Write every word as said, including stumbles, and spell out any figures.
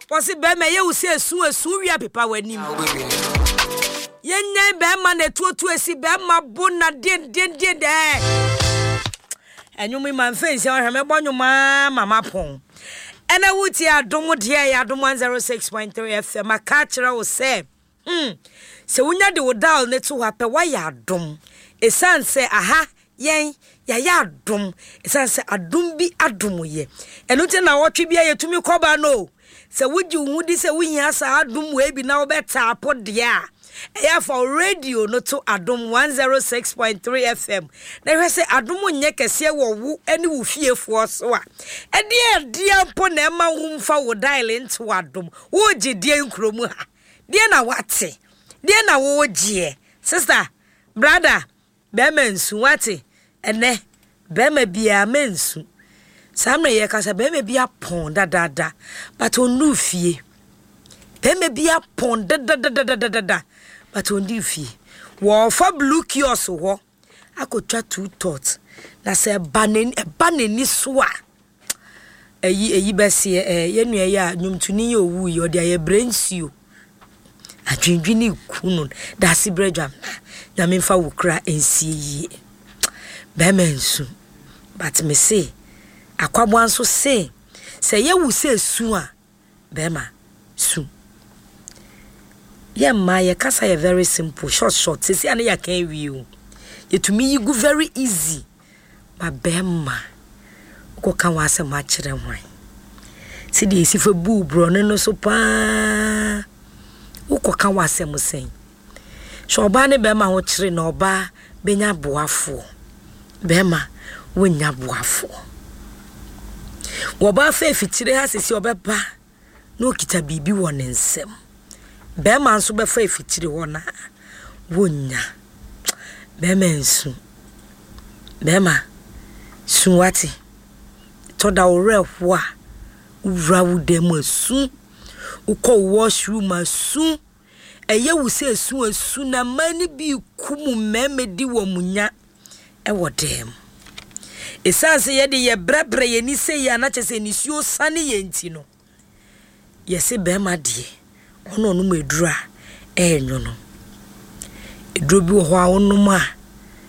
Posi be me ye wo se esu esu wi apepa wanim. Ye nyan be ma na tuotu esi be ma bo na den den den de. Enyu mi man fensi o hwe me bonyuma mama pon. Ena wuti adom de ya adom one oh six point three F M aka kire wo se. Hmm. Se wunya de wo dial ne to hape wa ya adom. Esan se aha yen ya ya adom. Esan se adom bi adom ye. Enu te na wotwe bia yetumi koba no. Se wuji uhudi se wunya sa adom we bi na wo beta apo de a. Eya for radio no to adom one oh six point three F M. Na hwe se adom nye kese wo wu ene wo fiefo so a. E de de ampo na ema wo mfa wo dial into adom. Wo gidie nkromu ha. De na wate. De na wo gie. Sister, brother, be mensu wate. Ene be ma bia mensu. Samre ye kasa be ma bia pon da da da. But onu fie. Be ma bia pon da da da da da da da. But ondi fie. Wo fa blue kiosk ho. Akotwa two thoughts. Na se banen e baneni so a. Eyi eyi bese eh ye nua ya nwumtuni ye owu ye ode aye brensio. Adwindwini kunu da si bredwam. Na me fa wukra ensie yi. Be mensu. But me say akwabo anso say say ye wu say su a be ma su. Yeah, my kasa ye very simple, short short. Say ane ya can we ye to me you go very easy. Ma bema ko kan wa se ma kire hwan. Se de esi fa bu bro no so pa. Uko kan wa se mo sen. So oba ne bema ho kire na oba benya boafo. Bema wonya boafo. Wo ba fa fitire ha sesi obeba no kita bibi wo ne nsem. Bema nso be fa fitire ho na wonya. Bema nsu. Bema suwati. Toda ore ho a ura wo dem asu. Uko washroom asu. Eye wo se asu asu na mani bi kumu memedi wo munya e wo dem. Esanse ye de ye brebre ye ni se ya na chese ni suo sane ye nti no. Ye se bema de ono no medura e enyo no. Eduro bi wo ho a onum a